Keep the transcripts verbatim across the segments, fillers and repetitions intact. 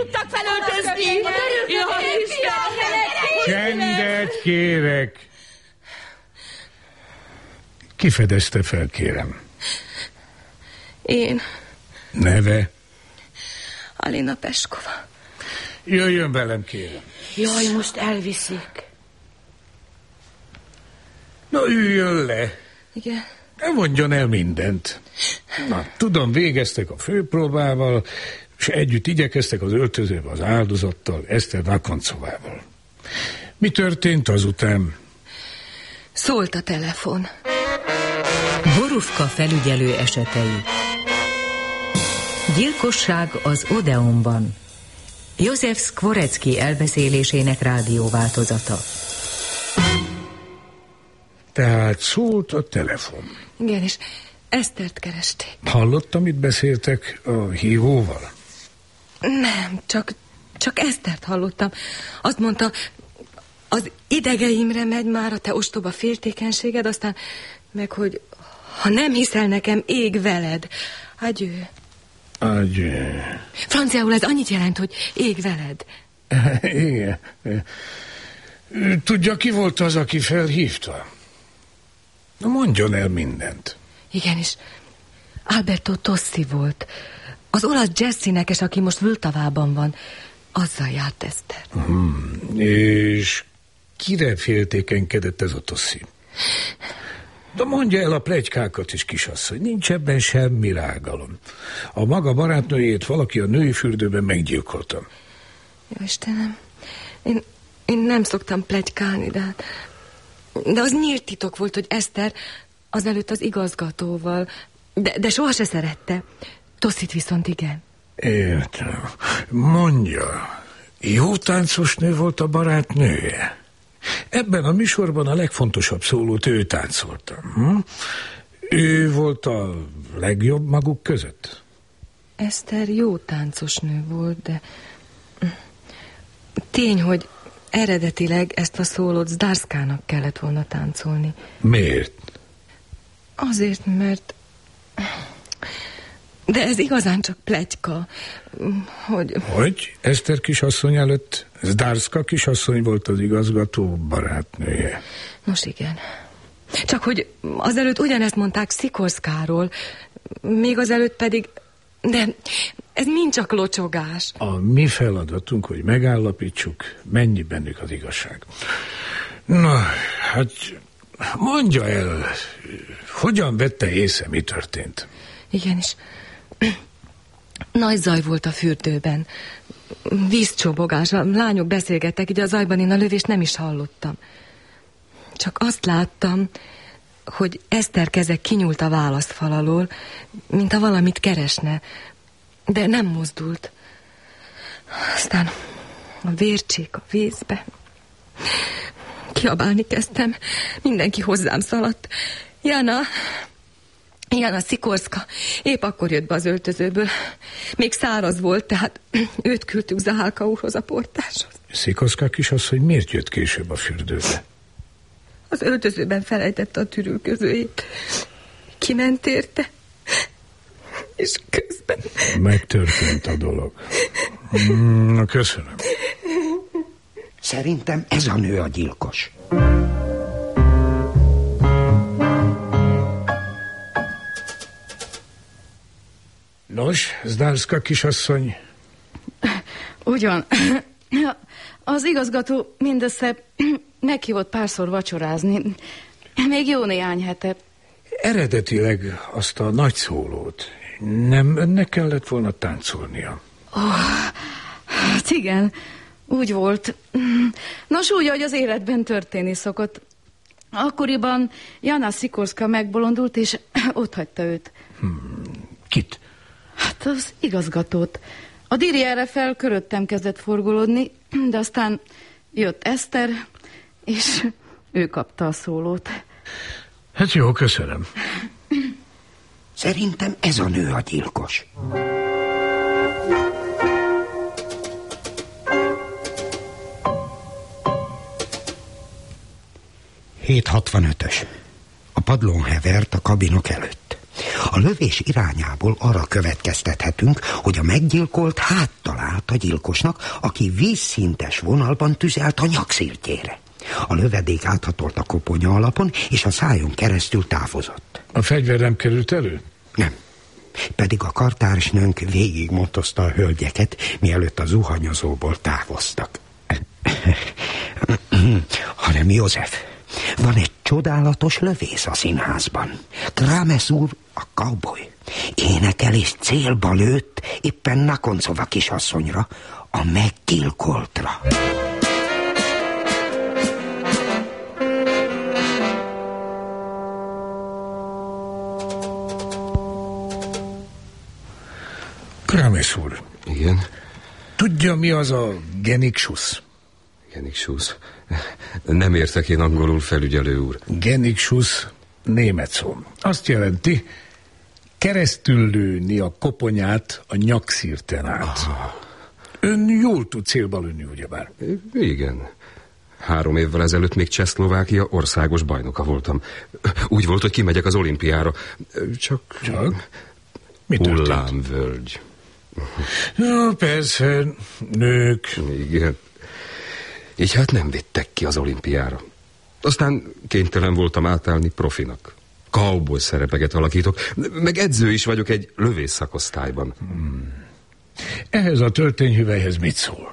tudtak felöltözni? Csendet kérek. Ki fedezte fel, kérem? Én. Neve? Alina Peskova. Jöjjön velem, kérem. Jaj, most elviszik. Na, üljön le. Igen. Ne mondjon el mindent. Na, tudom, végeztek a főpróbával, és együtt igyekeztek az öltözőbe az áldozattal, Eszter Vakoncovával. Mi történt azután? Szólt a telefon. Borufka felügyelő esetei. Gyilkosság az Odeonban. József Szkvorecki elbeszélésének rádióváltozata. Tehát szólt a telefon. Igen, és Esztert keresték. Hallott, amit beszéltek a hívóval? Nem, csak, csak Esztert hallottam. Azt mondta, az idegeimre megy már a te ostoba féltékenységed, aztán meg, hogy ha nem hiszel nekem, ég veled. Adjő. Adjő. Franciául ez annyit jelent, hogy ég veled. Igen. Tudja, ki volt az, aki felhívta? Na, mondjon el mindent. Igen, és Alberto Tossi volt. Az olasz jazz-énekes, aki most Vltavában van. Azzal járt Eszter. Hmm. És kire féltékenykedett ez a Tossi? De mondja el a pletykákat is, kisasszony. Nincs ebben semmi rágalom. A maga barátnőjét valaki a női fürdőben meggyilkolta. Jó Istenem, én, én nem szoktam pletykálni, de hát... De az nyílt titok volt, hogy Eszter azelőtt az igazgatóval, de, de soha se szerette. Tosszit viszont igen. Értem. Mondja, jó táncos nő volt a barátnője? Ebben a műsorban a legfontosabb szólót ő táncolta. Hm? Ő volt a legjobb maguk között? Eszter jó táncos nő volt, de... Tény, hogy eredetileg ezt a szólót Zdarskának kellett volna táncolni. Miért? Azért, mert... De ez igazán csak pletyka, hogy... Hogy? Eszter kisasszony előtt Zdarska kisasszony volt az igazgató barátnője. Nos igen. Csak hogy azelőtt ugyanezt mondták Szikorszkáról, még azelőtt pedig... De ez mind csak locsogás. A mi feladatunk, hogy megállapítsuk, mennyi bennük az igazság. Na, hát mondja el, hogyan vette észre, mi történt? Igenis. Nagy zaj volt a fürdőben. Vízcsobogás, a lányok beszélgettek, így a zajban én a lövést nem is hallottam. Csak azt láttam, hogy Eszter keze kinyúlt a válaszfal alól, mint ha valamit keresne, de nem mozdult. Aztán a vércsék a vízbe. Kiabálni kezdtem, mindenki hozzám szaladt. Jana, Jana Szikorszka épp akkor jött be az öltözőből. Még száraz volt, tehát őt küldtük Zahálka úrhoz, a portáshoz. Szikorszka kisasszony miért jött később a fürdőbe? Az öltözőben felejtette a tűrülközőjét. Kiment érte, és közben... Megtörtént a dolog. Mm, köszönöm. Szerintem ez a nő a gyilkos. Nos, Zdarska kisasszony? Ugyan. Az igazgató mindössze meghívott párszor vacsorázni. Még jó néhány hete. Eredetileg azt a nagy szólót nem önnek kellett volna táncolnia? Oh, hát igen, úgy volt. Nos, úgy, hogy az életben történni szokott. Akkoriban Jana Szikorszka megbolondult, és ott hagyta őt. Hmm, kit? Hát az igazgatót. A Diri erre fel köröttem kezdett forgolódni, de aztán jött Eszter, és ő kapta a szólót. Hát jó, köszönöm. Szerintem ez a nő a gyilkos. hét hatvanötös. A padlón hevert a kabinok előtt. A lövés irányából arra következtethetünk, hogy a meggyilkolt háttalán át a gyilkosnak, aki vízszintes vonalban tüzelt a nyakszirtjére. A lövedék áthatolt a koponya alapon, és a szájon keresztül távozott. A fegyver nem került elő? Nem. Pedig a kartársnőnk végigmotozta a hölgyeket, mielőtt a zuhanyozóból távoztak. Hanem József, van egy csodálatos lövész a színházban. Krames úr, a cowboy. Énekel és célba lőtt éppen Nakoncova kisasszonyra, a meggyilkoltra. Krames úr. Igen? Tudja, mi az a Geniksus? Geniksus? Nem értek én angolul, felügyelő úr. Geniksus német szó. Azt jelenti, keresztül lőni a koponyát a nyakszirten át. Aha. Ön jól tud célba lőni, ugyebár? Igen. Három évvel ezelőtt még Csehszlovákia országos bajnoka voltam. Úgy volt, hogy kimegyek az olimpiára. Csak... Csak? Mi történt? Hullámvölgy. Ja, persze, nők. Igen. Így hát nem vittek ki az olimpiára. Aztán kénytelen voltam átállni profinak. Cowboy szerepeket alakítok, meg edző is vagyok egy lövész szakosztályban. Hmm. Ehhez a történhüvelyhez mit szól?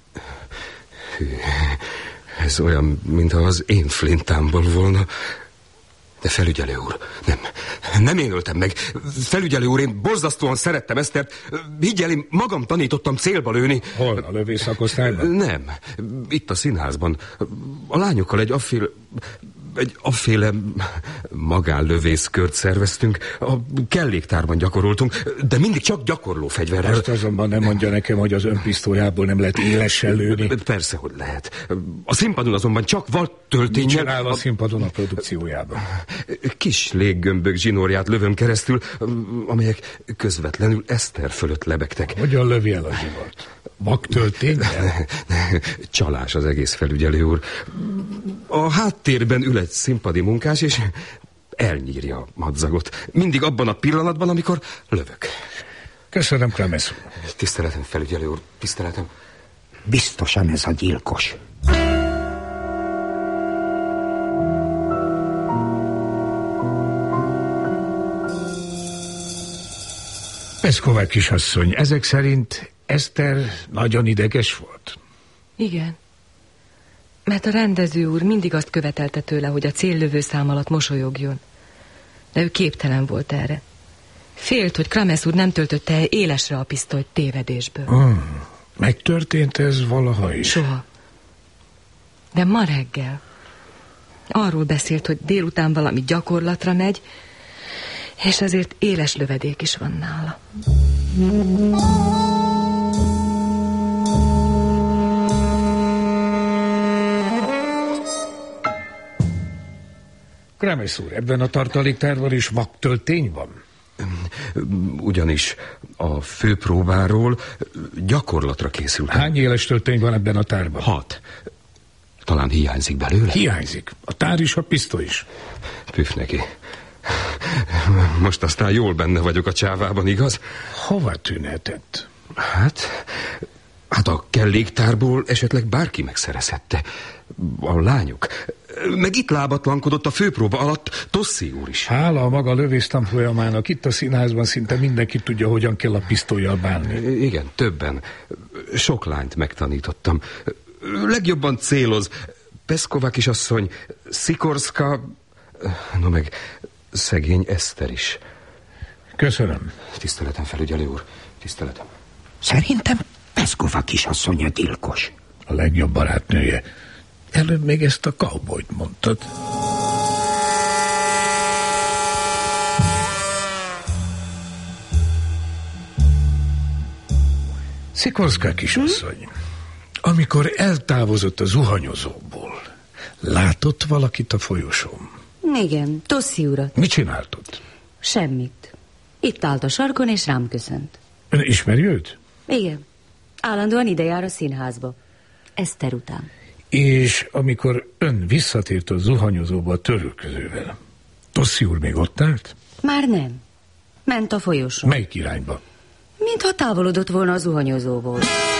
Hű, ez olyan, mintha az én flintámból volna. De felügyelő úr, nem, nem én öltem meg. Felügyelő úr, én borzasztóan szerettem Esztert. Higgyel, én magam tanítottam célba lőni. Hol? A lövészszakosztályban? Nem, itt a színházban. A lányokkal egy afféle, egy afféle magánlövészkört szerveztünk. A kelléktárban gyakoroltunk, de mindig csak gyakorló fegyverrel. Most azonban nem mondja nekem, hogy az önpisztolyából nem lehet élesen lőni. Persze, hogy lehet. A színpadon azonban csak vadtölténnyel... Mit csinál a színpadon a produkciójában? Kis léggömbök zsinórját lövöm keresztül, amelyek közvetlenül Eszter fölött lebegtek. Hogyan lövi el a zsinort? Vaktölténnyel? Csalás az egész, felügyelő úr. A háttérben ül egy színpadi munkás, és elnyírja a madzagot. Mindig abban a pillanatban, amikor lövök. Köszönöm, Krames úr. Tiszteletem, felügyelő úr, tiszteletem. Biztosan ez a gyilkos. Peszková kisasszony, ezek szerint Eszter nagyon ideges volt? Igen. Mert a rendező úr mindig azt követelte tőle, hogy a céllövőszám alatt mosolyogjon. De ő képtelen volt erre. Félt, hogy Krames úr nem töltötte el élesre a pisztolyt tévedésből. Hmm. Megtörtént ez valaha is? Soha. De ma reggel arról beszélt, hogy délután valami gyakorlatra megy, és azért éles lövedék is van nála. Krames úr, ebben a tartaléktárban is vaktöltény van? Ugyanis a főpróbáról gyakorlatra készült. Hány éles töltény van ebben a tárban? Hat. Talán hiányzik belőle? Hiányzik. A tár is, a pisztoly is. Püff neki. Most aztán jól benne vagyok a csávában, igaz? Hova tűnhetett? Hát, hát a kelléktárból esetleg bárki megszerezhette. A lányok. Meg itt lábatlankodott a főpróba alatt Tosszi úr is. Hála a maga lövésztanfolyamának, itt a színházban szinte mindenki tudja, hogyan kell a pisztollyal bánni. Igen, többen. Sok lányt megtanítottam. Legjobban céloz Peszková kisasszony, Szikorszka, no meg szegény Eszter is. Köszönöm. Tiszteletem, felügyelő úr, tiszteletem. Szerintem Peszková kisasszony a gyilkos. A legjobb barátnője. Előbb még ezt a cowboyt mondtad. Szikorszka kisasszony, hm? Amikor eltávozott a zuhanyozóból, látott valakit a folyosón? Igen, Tosszi urat. Mit csinált ott? Semmit. Itt állt a sarkon, és rám köszönt. Ön ismeri őt? Igen. Állandóan ide jár a színházba. Eszter után. És amikor ön visszatért a zuhanyozóba a törölközővel, Tosszi úr még ott állt? Már nem. Ment a folyosón. Melyik irányba? mintha távolodott volna a zuhanyozóból.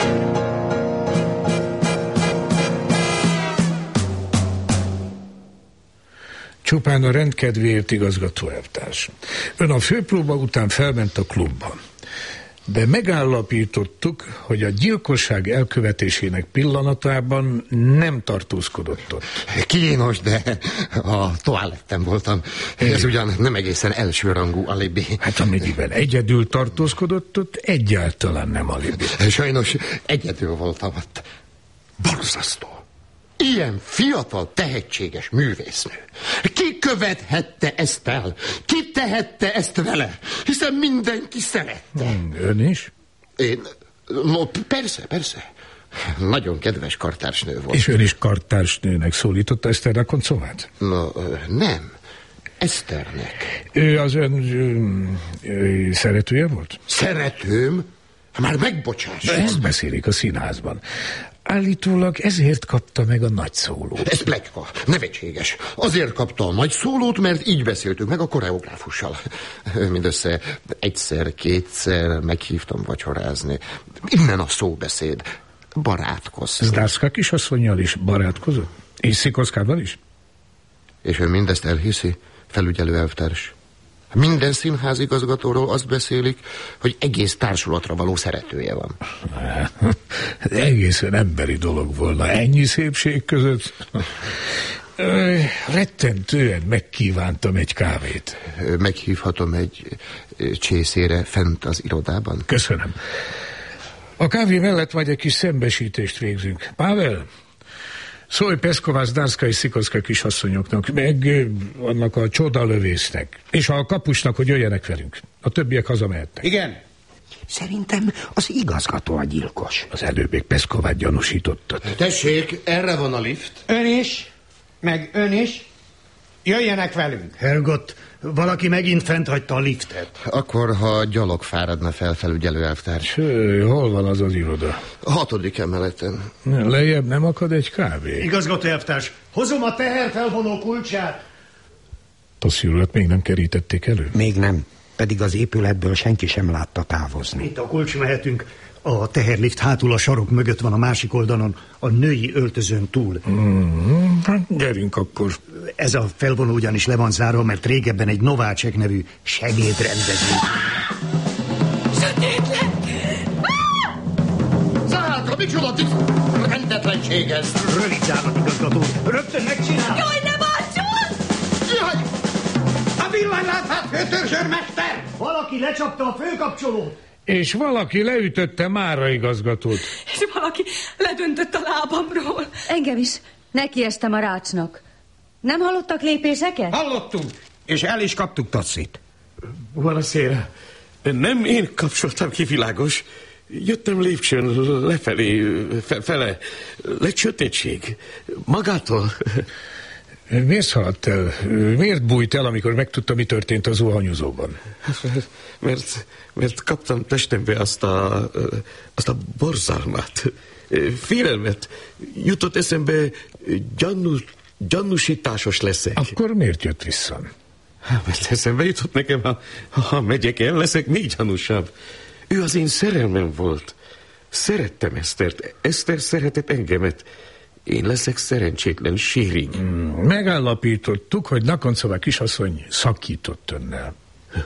Csupán a rendkedvéért, igazgató elvtárs. Ön a főpróba után felment a klubba. De megállapítottuk, hogy a gyilkosság elkövetésének pillanatában nem tartózkodott ott. Kínos, de a toaletten voltam. Ez ugyan nem egészen elsőrangú alibi. Hát amennyiben egyedül tartózkodott ott, egyáltalán nem alibi. Sajnos egyedül voltam ott. Borzasztó. Ilyen fiatal, tehetséges művésznő. Ki követhette ezt el? Ki tehette ezt vele? Hiszen mindenki szerette. Hmm, ön is? Én? No, persze, persze. Nagyon kedves kartársnő volt. És ön is kartársnőnek szólította Eszter Nakoncovát? No, nem. Eszternek. Ő az ön ő, ő, szeretője volt? Szeretőm? Már megbocsáss. Ezt beszélik a színházban. Állítólag ezért kapta meg a nagyszólót. Ez pletyka, nevetséges. Azért kapta a nagyszólót, mert így beszéltük meg a koreográfussal. Mindössze egyszer-kétszer meghívtam vacsorázni. Innen a szóbeszéd. Barátkoztunk. Zdászka kisasszonnyal is barátkozott? És Szikorszkával is? És ön mindezt elhiszi, felügyelő elvtárs? Minden színházigazgatóról azt beszélik, hogy egész társulatra való szeretője van. Egészen emberi dolog volna ennyi szépség között. Rettentően megkívántam egy kávét. Meghívhatom egy csészére fent az irodában? Köszönöm. A kávé mellett majd egy kis szembesítést végzünk. Pável, szólj Peszková, Zdászka és Szikorszka kisasszonyoknak, meg annak a csodalövésznek, és a kapusnak, hogy jöjjenek velünk. A többiek hazamehetnek. Igen. Szerintem az igazgató a gyilkos. Az előbb még Peszkovát gyanúsítottad. Tessék, erre van a lift. Ön is, meg ön is. Jöjjenek velünk. Hergott, valaki megint fent hagyta a liftet. Akkor, ha gyalog fáradna fel, felügyelő elvtárs. Hő, hol van az az iroda? A hatodik emeleten. Lejjebb nem akad egy kávé? Igazgató elvtárs, hozom a teherfelvonó kulcsát. Toszi urat még nem kerítették elő? Még nem, pedig az épületből senki sem látta távozni. Itt a kulcs, mehetünk. A teherlift hátul a sarok mögött van, a másik oldalon, a női öltözőn túl. Mm, hát gyerünk akkor. Ez a felvonó ugyanis le van zárva, mert régebben egy Novácsek nevű segédrendező. Sötét lett! Zárátra, micsoda tiszt? Rendetlenség ez! Rövid zárat, igazgató. Rögtön megcsinál! Jaj, ne bántson! Jaj! A villanylámpát, főtörzsőrmester! Valaki lecsapta a főkapcsolót! És valaki leütötte Mára igazgatót. És valaki ledöntött a lábamról. Engem is. Nekiestem a rácsnak. Nem hallottak lépéseket? Hallottunk, és el is kaptuk Tosszit. Buonasera. Nem én kapcsoltam ki, világos. Jöttem lépcsőn lefelé, fe, fele. Lett sötétség. Magától. Miért szaladt el? Miért bújt el, amikor megtudta, mi történt a zuhanyozóban? Mert, mert, mert kaptam testembe azt a, azt a borzalmat, félelmet. Jutott eszembe, gyanús, gyanúsításos leszek. Akkor miért jött vissza? Mert eszembe jutott nekem, ha, ha megyek el, leszek még gyanúsabb. Ő az én szerelmem volt. Szerettem Esztert. Eszter szeretett engemet. Én leszek szerencsétlen, sérig. Hmm, megállapítottuk, hogy Nakoncová kisasszony szakított önnel.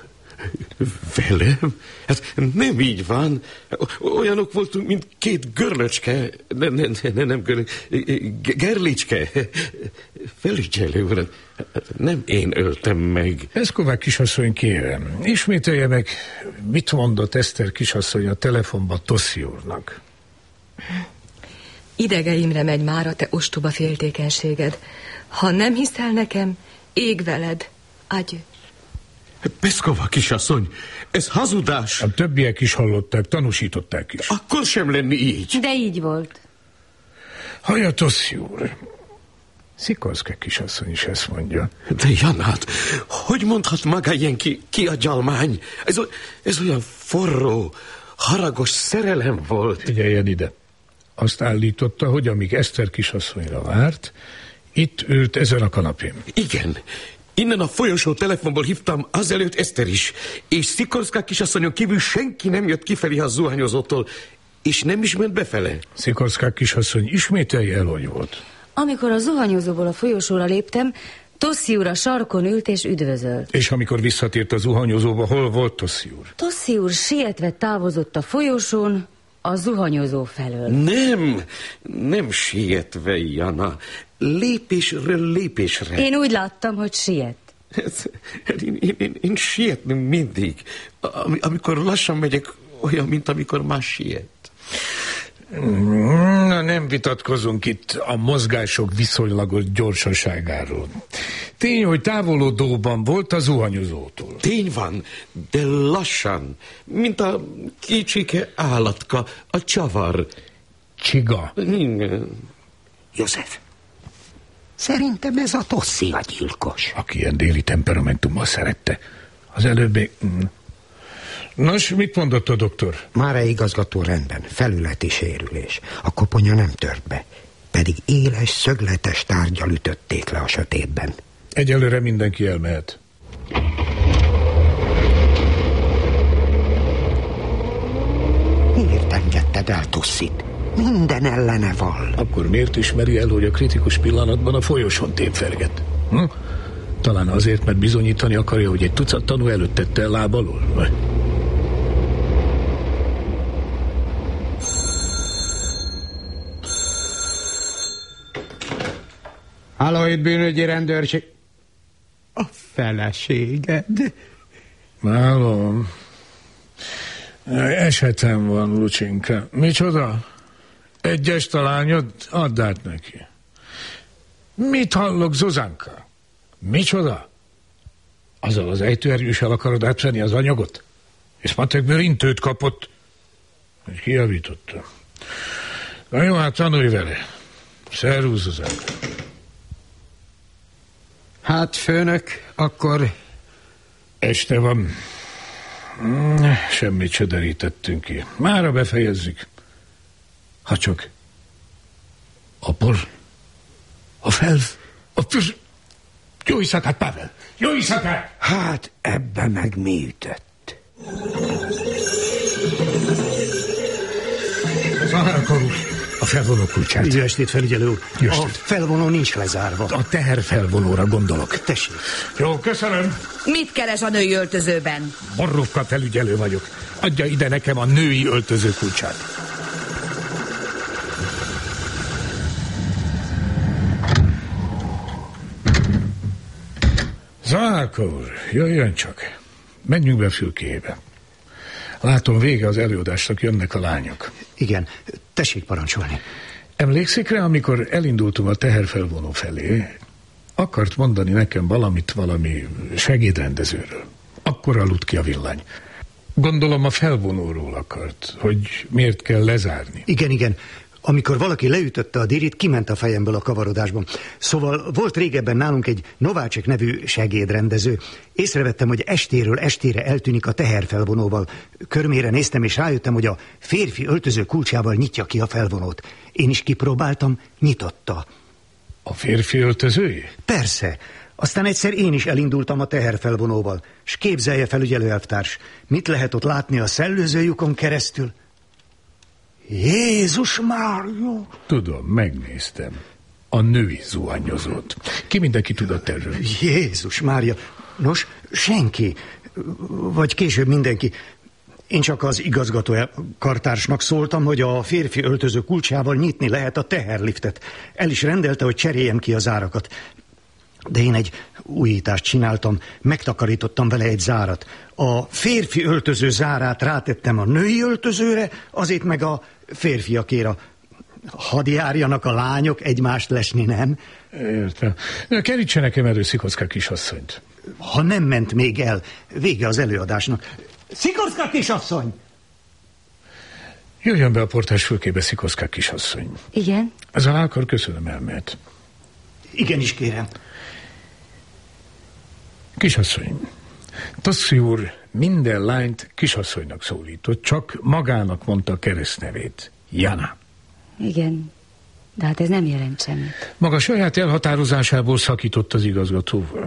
Velem? Hát nem így van. Olyanok voltunk, mint két görlöcske. Ne, ne, ne, nem görlöcske. Gerlicske. Felügyelő urat. Nem én öltem meg. Peszková kisasszony, kérem, ismételje meg, mit mondott Eszter kisasszony a telefonban Toszi úrnak. Idegeimre megy már a te ostoba féltékenységed. Ha nem hiszel nekem, ég veled. Adjö. Peszková kisasszony, ez hazudás. A többiek is hallották, tanúsították is. Akkor sem lenni így. De így volt. Hallja, Toszi úr, Szikorszka kisasszony is ezt mondja. De Janát, hogy mondhat maga ilyen ki, ki a gyalmány? Ez, ez olyan forró, haragos szerelem volt. Figyeljen ide. Azt állította, hogy amíg Eszter kisasszonyra várt, itt ült ezen a kanapén. Igen, Innen a folyosó telefonból hívtam azelőtt Eszter is, és Szikorszka kisasszonyon kívül senki nem jött kifelé a zuhanyozótól, és nem is ment befele. Szikorszka kisasszony ismételje el, hogy volt. Amikor a zuhanyozóból a folyosóra léptem, Tosszi úr a sarkon ült és üdvözölt. És amikor visszatért a zuhanyozóba, hol volt Tosszi úr? Tosszi úr sietve távozott a folyosón a zuhanyozó felől. Nem, nem sietve, Jana. Lépésről lépésre. Én úgy láttam, hogy siet. Én, én, én, én sietnem mindig. Am, amikor lassan megyek, olyan, mint amikor más siet. Na, nem vitatkozunk itt a mozgások viszonylagos gyorsaságáról. Tény, hogy távolodóban volt a zuhanyozótól. Tény van, de lassan, mint a kicsike állatka, a csavar. Csiga. Igen. József, szerintem ez a Tosszi a gyilkos. Aki ilyen déli temperamentummal szerette. Az előbbi... Nos, mit mondott a doktor? Mára igazgató rendben, felületi sérülés. A koponya nem tört be, pedig éles, szögletes tárggyal ütötték le a sötétben. Egyelőre mindenki elmehet. Miért engedted el Tossit? Minden ellene val. Akkor miért ismeri el, hogy a kritikus pillanatban a folyosón tépferget? Hm? Talán azért, mert bizonyítani akarja, hogy egy tucat tanú előtt tette el láb alól? Vagy? Halló, itt bűnügyi rendőrség. A feleséged. Halló. Esetem van, Lucsinka. Micsoda? Egyes talányod? Add át neki. Mit hallok, Zuzanka? Micsoda? Azzal az ejtőernyőssel akarod átvenni az anyagot? És matekből intőt kapott? Hogy kijavította. Na jó, hát tanulj vele. Szervusz, Zuzanka. Hát, főnök, akkor... Este van. Semmit se derítettünk ki. Mára befejezzük. Ha csak a bor, a felv, a pür... Jó éjszakát, Pavel! Jó éjszakát! Hát, ebbe meg mi ütött? Zahárka úr, a felvonó kulcsát. Jó estét, felügyelő úr. Jó A estét. felvonó nincs lezárva. A teherfelvonóra gondolok. Tessék. Jó, köszönöm. Mit keres a női öltözőben? Borrovka felügyelő vagyok. Adja ide nekem a női öltöző kulcsát. Zahárka úr, jöjjön csak. Menjünk be fülkébe. Látom, vége az előadásnak, jönnek a lányok. Igen, tessék parancsolni. Emlékszik rá, amikor elindultunk a teherfelvonó felé, akart mondani nekem valamit valami segédrendezőről. Akkor aludt ki a villany. Gondolom a felvonóról akart, hogy miért kell lezárni. Igen, igen. Amikor valaki leütötte a dirit, kiment a fejemből a kavarodásban. Szóval volt régebben nálunk egy Novácsek nevű segédrendező. Észrevettem, hogy estéről estére eltűnik a teherfelvonóval. Körmére néztem, és rájöttem, hogy a férfi öltöző kulcsával nyitja ki a felvonót. Én is kipróbáltam, nyitotta. A férfi öltözői? Persze. Aztán egyszer én is elindultam a teherfelvonóval. S képzelje, felügyelő elvtárs, mit lehet ott látni a szellőzőjukon keresztül? Jézus Mária! Tudom, megnéztem. A női zuhanyozót. Ki mindenki tudott erről? Jézus Mária! Nos, senki. Vagy később mindenki. Én csak az igazgató kartársnak szóltam, hogy a férfi öltöző kulcsával nyitni lehet a teherliftet. El is rendelte, hogy cseréljem ki az árakat. De én egy újítást csináltam, megtakarítottam vele egy zárat. A férfi öltöző zárát rátettem a női öltözőre, azért meg a férfiakéra. Hadd járjanak a lányok egymást lesni, nem? Értem. Kerítse nekem elő Szikorszka kisasszonyt. Ha nem ment még el, vége az előadásnak. Szikorszka kisasszony! Jöjjön be a portás fülkébe, Szikorszka kisasszony. Igen? Ez a lákar, köszönöm, elmehet. Igenis, kérem. Kisasszony, Tosszi úr minden lányt kisasszonynak szólított, csak magának mondta a keresztnevét. Jana. Igen, de hát ez nem jelent semmit. Maga saját elhatározásából szakított az igazgatóval.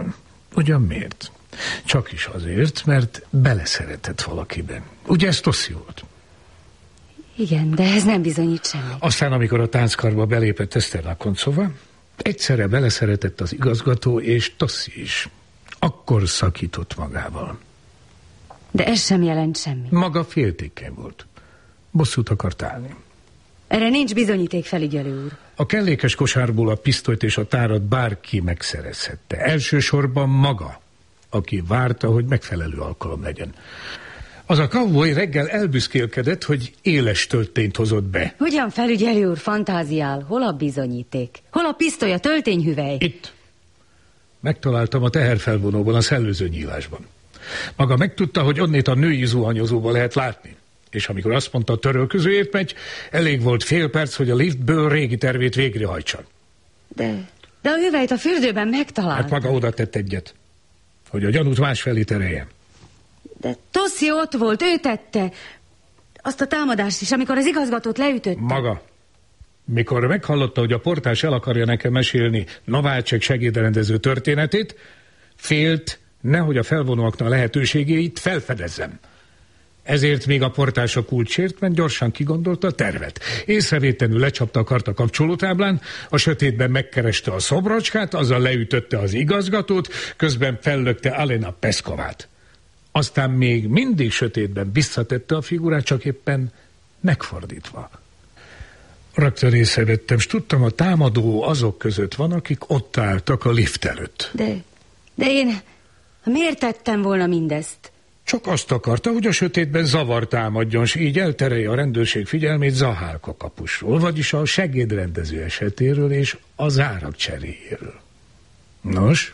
Ugyan miért? Csak is azért, mert beleszeretett valakiben. Ugye ez Toszi volt? Igen, de ez nem bizonyít semmi. Aztán, amikor a tánckarba belépett Eszter Nakoncova, egyszerre beleszeretett az igazgató és Toszi is. Akkor szakított magával. De ez sem jelent semmi. Maga féltékeny volt. Bosszút akart állni. Erre nincs bizonyíték, felügyelő úr. A kellékes kosárból a pisztolyt és a tárat bárki megszerezhette. Elsősorban maga, aki várta, hogy megfelelő alkalom legyen. Az a cowboy reggel elbüszkélkedett, hogy éles töltényt hozott be. Hogyan, felügyelő úr, fantáziál? Hol a bizonyíték? Hol a pisztoly, a töltényhüvely? Itt. Megtaláltam a teherfelvonóban, a szellőző nyílásban. Maga megtudta, hogy onnét a női zuhanyozóba lehet látni. És amikor azt mondta, a törölközőért megy, elég volt fél perc, hogy a liftből régi tervét végrehajtsa. De, de a hüvelyt a fürdőben megtalálta. Hát maga oda tett egyet, hogy a gyanút másfelé tereljen. De Toszi ott volt, ő tette. Azt a támadást is, amikor az igazgatót leütötte. Maga. Mikor meghallotta, hogy a portás el akarja nekem mesélni Novácsek segédrendező történetét, félt, nehogy a felvonóaknak lehetőségeit felfedezzem. Ezért még a portás a kulcsért, mert gyorsan kigondolta a tervet. Észrevétlenül lecsapta a kart a kapcsolótáblán, a sötétben megkereste a szobrocskát, azzal leütötte az igazgatót, közben fellökte Alena Peskovát. Aztán még mindig sötétben visszatette a figurát, csak éppen megfordítva. Rögtön észrevettem, s tudtam, a támadó azok között van, akik ott álltak a lift előtt. De, de én miért tettem volna mindezt? Csak azt akarta, hogy a sötétben zavar támadjon, s így elterelje a rendőrség figyelmét Zahálka kapusról, vagyis a segédrendező esetéről és az árak cseréjéről. Nos?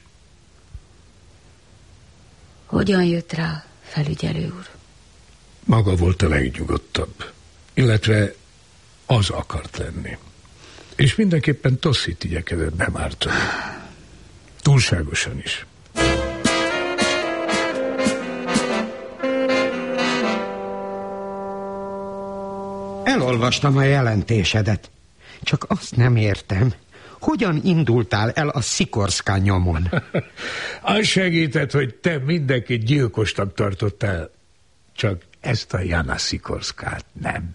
Hogyan jött rá, felügyelő úr? Maga volt a legnyugodtabb, illetve az akart lenni. És mindenképpen Tosszit igyekezett bemártani. Túlságosan is. Elolvastam a jelentésedet. Csak azt nem értem, hogyan indultál el a Szikorszká nyomon? Az segített, hogy te mindenkit gyilkosnak tartottál, csak ezt a Jana Szikorszkát nem.